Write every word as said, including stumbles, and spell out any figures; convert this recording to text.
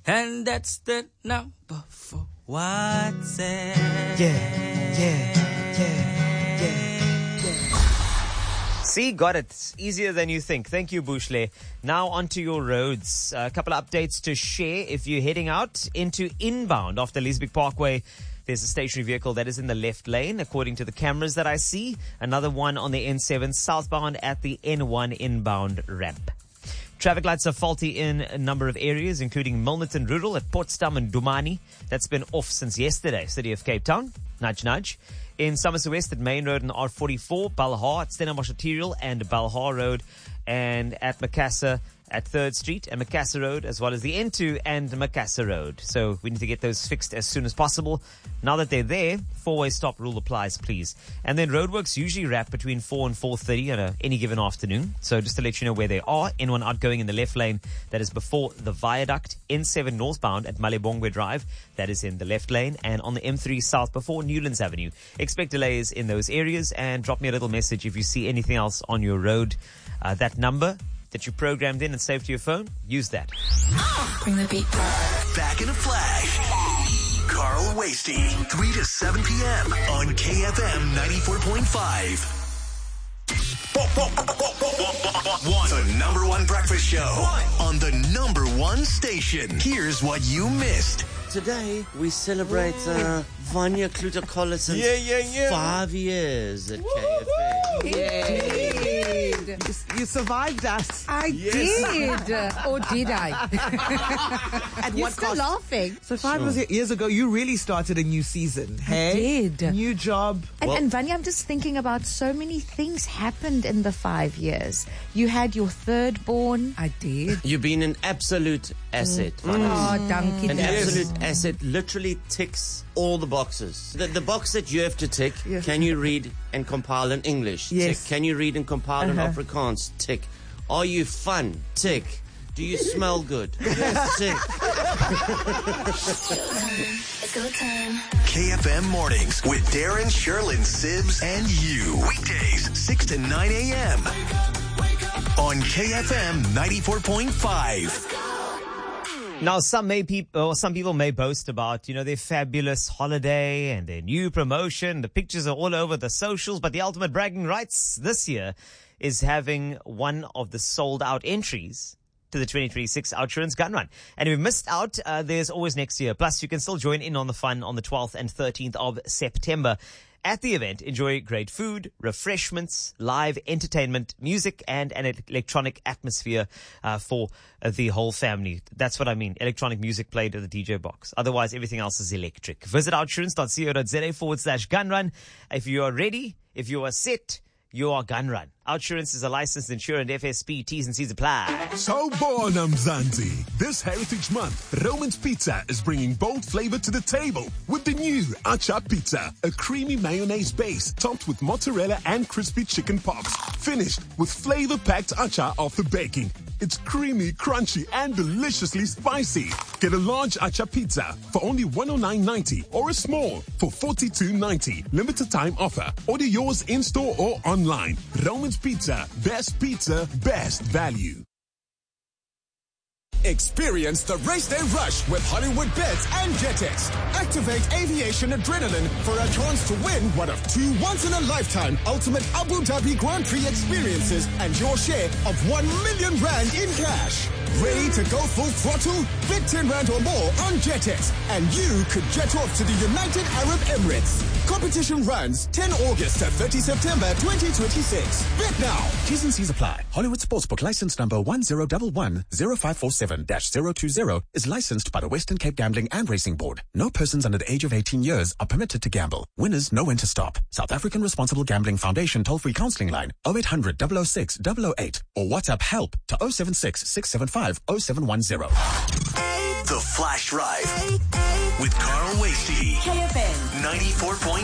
And that's the number for WhatsApp. Yeah, yeah, yeah, yeah, yeah. See, got it. It's easier than you think. Thank you, Bushle. Now onto your roads. A couple of updates to share. If you're heading out into inbound off the Liesbeek Parkway, there's a stationary vehicle that is in the left lane, according to the cameras that I see. Another one on the N seven southbound at the N one inbound ramp. Traffic lights are faulty in a number of areas, including Milnerton Rural at Potsdam and Dumani. That's been off since yesterday, City of Cape Town. Nudge, nudge. In Somerset West at Main Road and R forty-four, Balha at Stellenbosch Arterial and Balha Road, and at Macassar at third Street and Macassar Road, as well as the N two and Macassar Road. So we need to get those fixed as soon as possible. Now that they're there, four-way stop rule applies, please. And then roadworks usually wrap between four and four thirty on a, any given afternoon. So just to let you know where they are, N one outgoing in the left lane, that is before the viaduct. N seven northbound at Malebongwe Drive, that is in the left lane. And on the M three south before Newlands Avenue. Expect delays in those areas, and drop me a little message if you see anything else on your road. Uh, that number that you programmed in and saved to your phone, use that. Bring the beat. Back in a flash. Carl Wasty, three to seven p.m. on K F M ninety-four point five. One. The number one breakfast show one. On the number one station. Here's what you missed. Today, we celebrate uh, Vanya Kluter-Collison's Yeah, yeah, yeah. five years at K F M. Yay. You survived us. I did. Or did I? At You're what still cost? laughing. So five was years ago, you really started a new season. Hey, did. New job. And, and Vanya, I'm just thinking about so many things happened in the five years. You had your third born. I did. You've been an absolute asset, Vanya. Oh, donkey. An Yes. absolute asset, literally ticks all the boxes. The, the box that you have to tick, Yes. can you read and compile in English? Yes. Tick. Can you read and compile in Uh-huh. Afrikaans? Tick. Are you fun? Tick. Do you smell good? Yes, tick. It's go time. K F M Mornings with Darren, Sherlyn, Sibs, and you. Weekdays, six to nine a.m. on K F M ninety-four point five. Now, some may peop- or some people may boast about, you know, their fabulous holiday and their new promotion. The pictures are all over the socials, but the ultimate bragging rights this year is having one of the sold out entries to the twenty twenty-six Outsurance Gun Run. And if you missed out, uh, there's always next year. Plus, you can still join in on the fun on the twelfth and thirteenth of September. At the event, enjoy great food, refreshments, live entertainment, music, and an electronic atmosphere uh, for uh, the whole family. That's what I mean. Electronic music played at the D J box. Otherwise, everything else is electric. Visit outsurance.co.za forward slash gun run. If you are ready, if you are set, you are gun run. Outsurance is a licensed insurer, F S P. T's and C's apply. Sawubona Mzansi. This Heritage Month, Roman's Pizza is bringing bold flavor to the table with the new Acha Pizza, a creamy mayonnaise base topped with mozzarella and crispy chicken pops, finished with flavor-packed acha after baking. It's creamy, crunchy, and deliciously spicy. Get a large acha pizza for only one oh nine ninety or a small for forty-two ninety. Limited time offer. Order yours in-store or online. Roman's Pizza. Best pizza, best value. Experience the race day rush with Hollywood Bets and JetX. Activate aviation adrenaline for a chance to win one of two once-in-a-lifetime ultimate Abu Dhabi Grand Prix experiences and your share of one million rand in cash. Ready to go full throttle? Bet ten rand or more on JetX and you could jet off to the United Arab Emirates. Competition runs ten August to thirty September twenty twenty-six. Bet now. T's and C's apply. Hollywood Sportsbook license number one zero one one zero five four seven dash zero two zero is licensed by the Western Cape Gambling and Racing Board. No persons under the age of eighteen years are permitted to gamble. Winners know when to stop. South African Responsible Gambling Foundation toll-free counseling line oh eight hundred, double oh six, double oh eight or WhatsApp help to oh seven six, six seven five, oh seven one zero. The Flash Drive with Carl Wasty. K F M ninety-four point five.